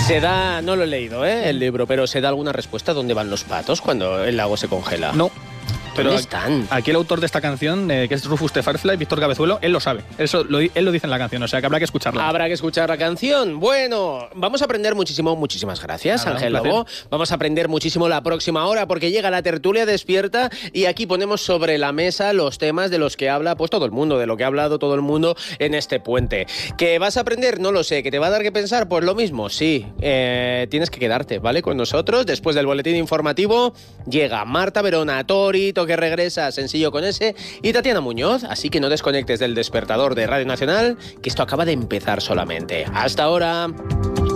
Se da, no lo he leído, el libro, pero se da alguna respuesta dónde van los patos cuando el lago se congela. No. Pero ¿Dónde están? Aquí el autor de esta canción, que es Rufus the Firefly, Víctor Cabezuelo, él lo sabe. Él lo dice en la canción, o sea que habrá que escucharla. Habrá que escuchar la canción. Bueno, vamos a aprender muchísimo. Muchísimas gracias, Nada, Ángel Lobo. Vamos a aprender muchísimo la próxima hora porque llega la tertulia despierta y aquí ponemos sobre la mesa los temas de los que habla pues todo el mundo, de lo que ha hablado todo el mundo en este puente. ¿Que vas a aprender? No lo sé. ¿Que te va a dar que pensar? Pues lo mismo, sí. Tienes que quedarte, ¿vale? Con nosotros. Después del boletín informativo llega Marta Verona, Torito, que regresa, Sencillo con S, y Tatiana Muñoz. Así que no desconectes del despertador de Radio Nacional, que esto acaba de empezar solamente. ¡Hasta ahora!